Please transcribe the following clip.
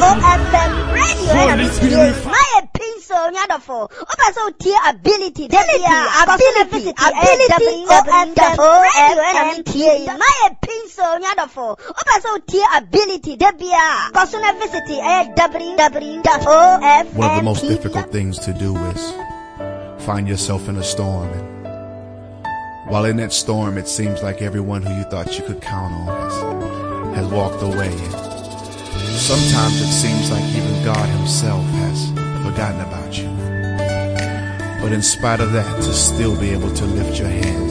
OFM radio and my pinso nyadofo. Opa so tier ability. Ability. My pinso nyadofo. Opa so tier ability. Debia. Personality. www.ofm. One of the most difficult things to do is find yourself in a storm, and while in that storm it seems like everyone who you thought you could count on has walked away, and sometimes it seems like even God himself has forgotten about you. But in spite of that, to still be able to lift your hands